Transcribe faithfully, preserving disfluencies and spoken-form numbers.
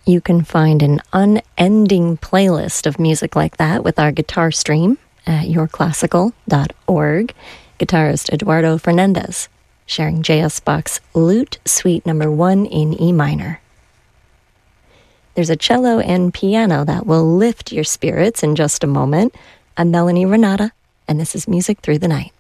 You can find an unending playlist of music like that with our guitar stream at your classical dot org. Guitarist Eduardo Fernandez sharing J S Bach's Lute Suite number one in E minor. There's a cello and piano that will lift your spirits in just a moment. I'm Melanie Renata, and this is Music Through the Night.